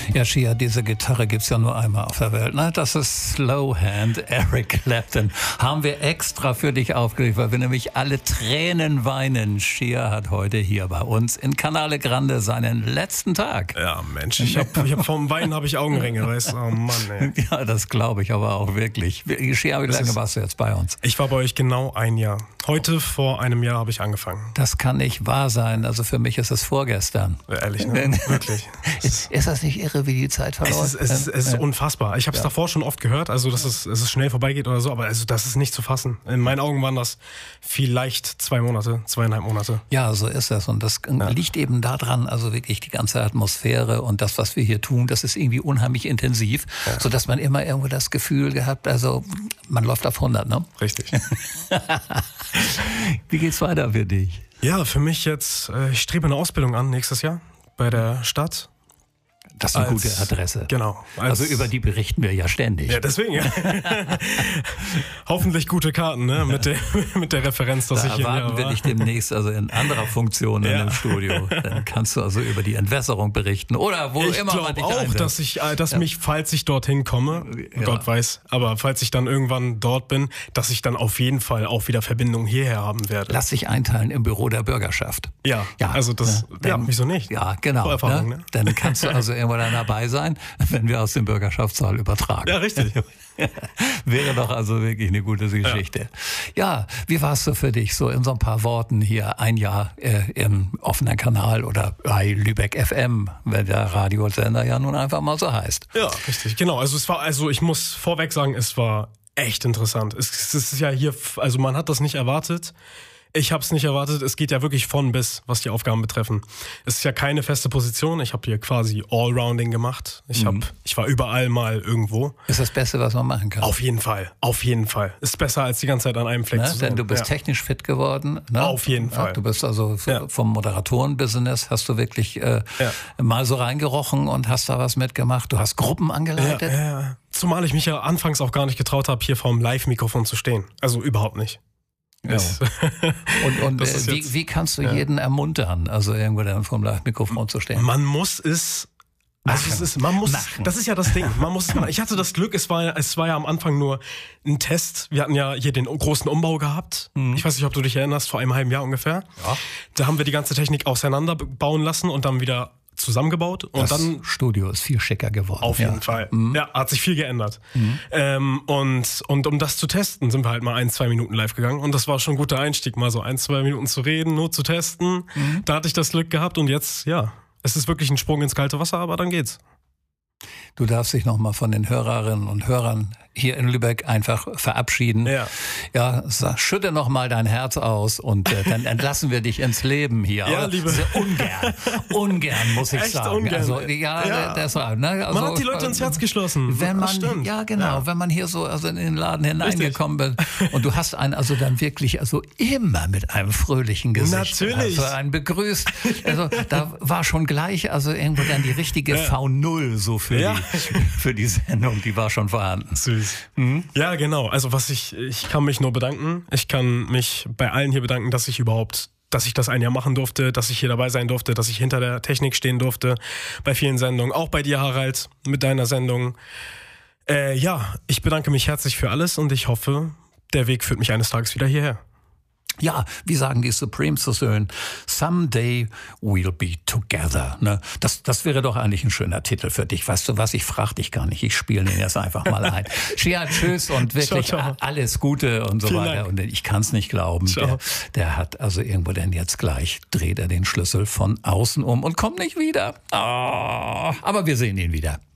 Ja, Shia, diese Gitarre gibt's ja nur einmal auf der Welt. Ne? Das ist Slowhand, Eric Clapton. Haben wir extra für dich aufgelegt, weil wir nämlich alle Tränen weinen. Shia hat heute hier bei uns in Canale Grande seinen letzten Tag. Ja, Mensch, ich hab vom Weinen habe ich Augenringe, weißt du? Oh Mann, ey. Ja, das glaube ich aber auch wirklich. Shia, wie lange warst du jetzt bei uns? Ich war bei euch genau ein Jahr. Heute vor einem Jahr habe ich angefangen. Das kann nicht wahr sein. Also für mich ist es vorgestern. Ja, ehrlich, ne? Wirklich. Ist das nicht irre, wie die Zeit verläuft? Es ist unfassbar. Ich habe es davor schon oft gehört, also dass es schnell vorbeigeht oder so, aber also das ist nicht zu fassen. In meinen Augen waren das vielleicht 2,5 Monate. Ja, so ist das. Und das liegt eben daran, also wirklich die ganze Atmosphäre und das, was wir hier tun, das ist irgendwie unheimlich intensiv, sodass man immer irgendwo das Gefühl gehabt, also man läuft auf 100, ne? Richtig. Wie geht's weiter für dich? Ja, für mich jetzt, ich strebe eine Ausbildung an nächstes Jahr bei der Stadt. Das ist eine gute Adresse. Genau. Also über die berichten wir ja ständig. Ja, deswegen. Ja. Hoffentlich gute Karten, ne? Mit der Referenz, dass ich hier war. Da erwarten wir dich demnächst also in anderer Funktion in dem Studio. Dann kannst du also über die Entwässerung berichten oder wo immer man dich einsetzt. Ich glaube auch, dass mich, falls ich dorthin komme, Gott weiß, aber falls ich dann irgendwann dort bin, dass ich dann auf jeden Fall auch wieder Verbindungen hierher haben werde. Lass dich einteilen im Büro der Bürgerschaft. Ja, also das, wieso nicht? Ja, genau. Vorerfahrung, ne? Dann kannst du also irgendwo dann dabei sein, wenn wir aus dem Bürgerschaftssaal übertragen. Ja, richtig. Wäre doch also wirklich eine gute Geschichte. Ja, wie war es so für dich, so in so ein paar Worten hier ein Jahr im offenen Kanal oder bei Lübeck FM, wenn der Radiosender ja nun einfach mal so heißt. Ja, richtig, genau. Also ich muss vorweg sagen, es war echt interessant. Es ist ja hier, also man hat das nicht erwartet. Ich habe es nicht erwartet. Es geht ja wirklich von bis, was die Aufgaben betreffen. Es ist ja keine feste Position. Ich habe hier quasi Allrounding gemacht. Ich war überall mal irgendwo. Ist das Beste, was man machen kann? Auf jeden Fall. Ist besser, als die ganze Zeit an einem Fleck zu sein. Denn du bist technisch fit geworden. Ne? Auf jeden Fall. Du bist also vom Moderatoren-Business hast du wirklich mal so reingerochen und hast da was mitgemacht. Du hast Gruppen angeleitet. Ja. Zumal ich mich ja anfangs auch gar nicht getraut habe, hier vorm Live-Mikrofon zu stehen. Also überhaupt nicht. Ja. Und wie kannst du jeden ermuntern, also irgendwo dann vom Mikrofon zu stehen? Man muss es. Das ist ja das Ding. Man muss es machen. Ich hatte das Glück, es war ja am Anfang nur ein Test. Wir hatten ja hier den großen Umbau gehabt. Ich weiß nicht, ob du dich erinnerst, vor einem halben Jahr ungefähr. Ja. Da haben wir die ganze Technik auseinanderbauen lassen und dann wieder zusammengebaut. Und das Studio ist viel schicker geworden. Auf jeden Fall. Ja, hat sich viel geändert. Und um das zu testen, sind wir halt mal 1-2 Minuten live gegangen. Und das war schon ein guter Einstieg, mal so 1-2 Minuten zu reden, nur zu testen. Da hatte ich das Glück gehabt und jetzt, es ist wirklich ein Sprung ins kalte Wasser, aber dann geht's. Du darfst dich nochmal von den Hörerinnen und Hörern hier in Lübeck einfach verabschieden. Ja, schütte nochmal dein Herz aus und dann entlassen wir dich ins Leben hier. Ja, liebe. Sehr ungern, muss ich echt sagen. Ungern. Also, deshalb. Ne? Also, man hat die Leute ins Herz geschlossen. Wenn man, wenn man hier so in den Laden hineingekommen ist und du hast einen also dann wirklich immer mit einem fröhlichen Gesicht. Natürlich. Also einen begrüßt. Also da war schon gleich irgendwo dann die richtige V0 so für die Sendung, die war schon vorhanden. Süß. Ja, genau. Also ich kann mich nur bedanken. Ich kann mich bei allen hier bedanken, dass ich das ein Jahr machen durfte, dass ich hier dabei sein durfte, dass ich hinter der Technik stehen durfte, bei vielen Sendungen. Auch bei dir, Harald, mit deiner Sendung. Ich bedanke mich herzlich für alles und ich hoffe, der Weg führt mich eines Tages wieder hierher. Ja, wie sagen die Supremes so schön? Someday we'll be together. Ne? Das wäre doch eigentlich ein schöner Titel für dich. Weißt du was? Ich frage dich gar nicht. Ich spiele den jetzt einfach mal ein. Shia, tschüss und wirklich ciao. Alles Gute und so Vielen weiter. Dank. Und ich kann es nicht glauben. Der hat also irgendwo denn jetzt gleich, dreht er den Schlüssel von außen um und kommt nicht wieder. Oh, aber wir sehen ihn wieder.